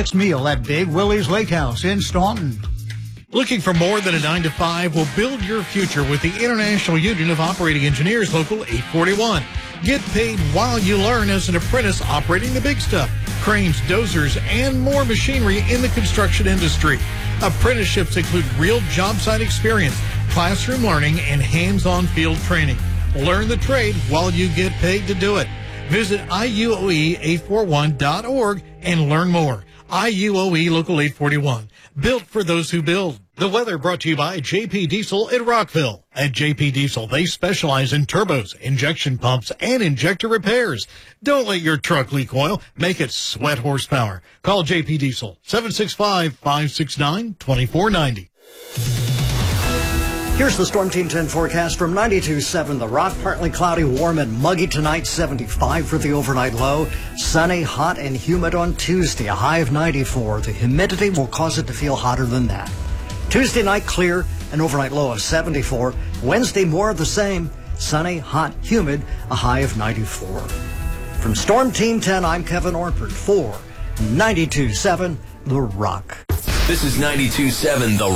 next meal at Big Willie's Lake House in Staunton. Looking for more than a 9-to-5? Well, build your future with the International Union of Operating Engineers, Local 841. Get paid while you learn as an apprentice operating the big stuff, cranes, dozers, and more machinery in the construction industry. Apprenticeships include real job site experience, classroom learning, and hands-on field training. Learn the trade while you get paid to do it. Visit IUOE841.org and learn more. IUOE Local 841. Built for those who build. The weather brought to you by JP Diesel in Rockville. At JP Diesel, they specialize in turbos, injection pumps, and injector repairs. Don't let your truck leak oil. Make it sweat horsepower. Call JP Diesel, 765-569-2490. Here's the Storm Team 10 forecast from 92.7 The Rock. Partly cloudy, warm and muggy tonight, 75 for the overnight low. Sunny, hot and humid on Tuesday, a high of 94. The humidity will cause it to feel hotter than that. Tuesday night, clear, an overnight low of 74. Wednesday, more of the same. Sunny, hot, humid, a high of 94. From Storm Team 10, I'm Kevin Orford for 92.7 The Rock. This is 92.7 The